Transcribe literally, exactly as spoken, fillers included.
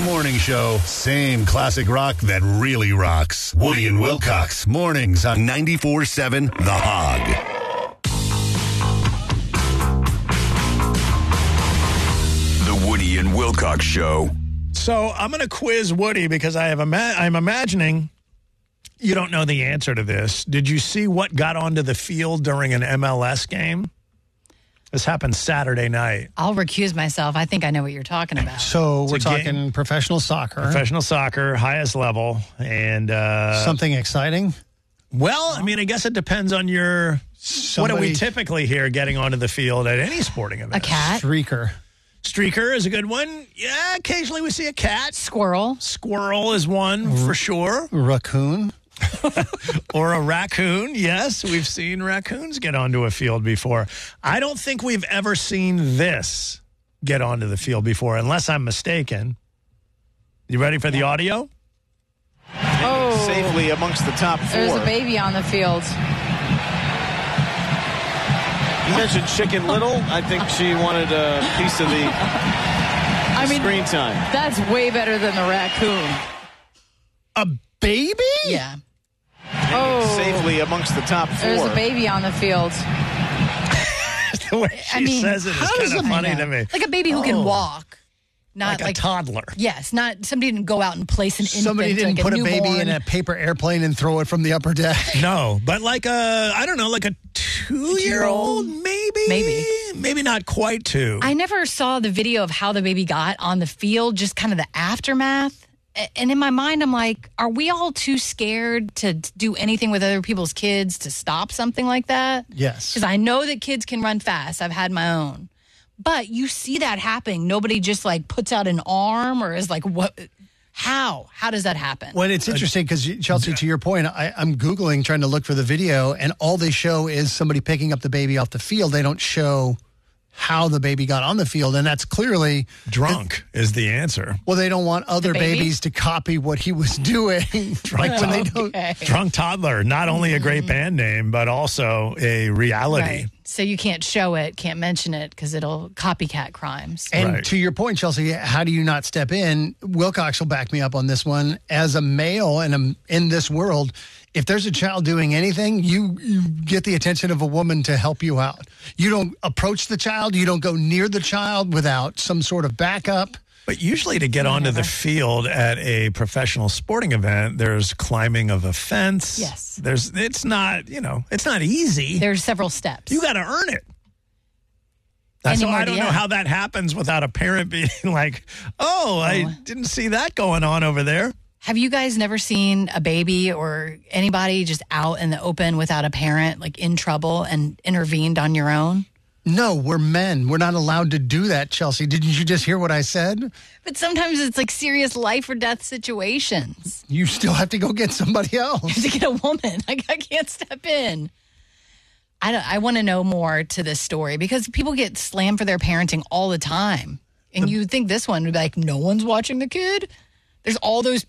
morning show. Same classic rock that really rocks. Woody and Wilcox. Mornings on ninety-four seven The Hog. The Woody and Wilcox Show. So I'm going to quiz Woody because I have ima- I'm imagining you don't know the answer to this. Did you see what got onto the field during an M L S game? This happened Saturday night. I'll recuse myself. I think I know what you're talking about. So It's we're a talking game. professional soccer. Professional soccer, highest level. And, uh, Something exciting? well, I mean, I guess it depends on your, what do we Somebody- typically hear getting onto the field at any sporting event? A cat? Streaker. Streaker is a good one. Yeah, occasionally we see a cat. Squirrel? Squirrel is one for sure. Raccoon. Or a raccoon. Yes, we've seen raccoons get onto a field before. I don't think we've ever seen this get onto the field before, unless I'm mistaken. You ready for the audio? Oh. Safely amongst the top four. There's a baby on the field. You mentioned Chicken Little. I think she wanted a piece of the I mean, screen time. that's way better than the raccoon. A baby? Yeah. Oh. Safely amongst the top four. There's a baby on the field. The way she I mean, says it is how kind does of a- funny I know. to me. Like a baby who Oh. can walk. Not Like, like, a toddler. Yes, not somebody didn't go out and place an infant. Somebody didn't like put a, a baby newborn. in a paper airplane and throw it from the upper deck. No, but like a, I don't know, like a two-year-old, maybe? Maybe. Maybe not quite two. I never saw the video of how the baby got on the field, just kind of the aftermath. A- And in my mind, I'm like, are we all too scared to do anything with other people's kids to stop something like that? Yes. Because I know that kids can run fast. I've had my own. But you see that happening. Nobody just like puts out an arm or is like, what? How? How does that happen? Well, it's interesting because, Chelsea, to your point, I, I'm Googling, trying to look for the video, and all they show is somebody picking up the baby off the field. They don't show how the baby got on the field, and that's clearly Drunk is the answer. well, they don't want other baby? babies to copy what he was doing. like when they don't. Okay. Drunk Toddler, not only a great band name, but also a reality. Right. So you can't show it, can't mention it because it'll copycat crimes. And Right. to your point, Chelsea, how do you not step in? Wilcox will back me up on this one. As a male and a, in this world, if there's a child doing anything, you, you get the attention of a woman to help you out. You don't approach the child. You don't go near the child without some sort of backup. But usually to get onto the field at a professional sporting event, there's climbing of a fence. Yes. There's, it's not, you know, it's not easy. There's several steps. You got to earn it. That's so Anymore, I don't know yeah. how that happens without a parent being like, oh, I didn't see that going on over there. Have you guys never seen a baby or anybody just out in the open without a parent, like in trouble and intervened on your own? No, we're men. We're not allowed to do that, Chelsea. Didn't you just hear what I said? But sometimes it's like serious life or death situations. You still have to go get somebody else. To get a woman, like I can't step in. I don't, I want to know more to this story because people get slammed for their parenting all the time. And you think this one would be like, no one's watching the kid? There's all those